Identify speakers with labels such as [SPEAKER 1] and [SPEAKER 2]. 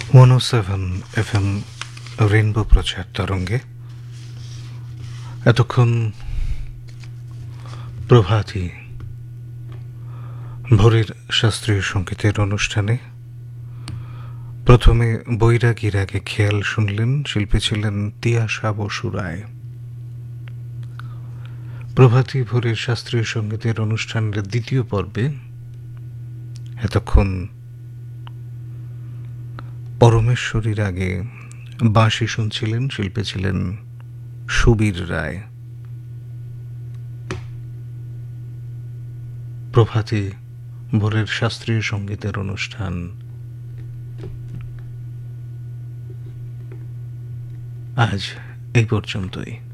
[SPEAKER 1] 107 FM rainbow প্রচার তরঙ্গে এতক্ষণ প্রভাতী ভোরের শাস্ত্রীয় সঙ্গীতের অনুষ্ঠানে প্রথমে বৈরাগীর আগে খেয়াল শুনলেন। শিল্পী ছিলেন তিয়াশা বসু রায়। প্রভাতী ভোরের শাস্ত্রীয় সঙ্গীতের অনুষ্ঠানের দ্বিতীয় পর্বে এতক্ষণ পরমেশ্বরীর আগে বাঁশি শুনছিলেন। শিল্পী ছিলেন সুবীর রায়। প্রভাতী ভোরের শাস্ত্রীয় সঙ্গীতের অনুষ্ঠান আজ এই পর্যন্তই।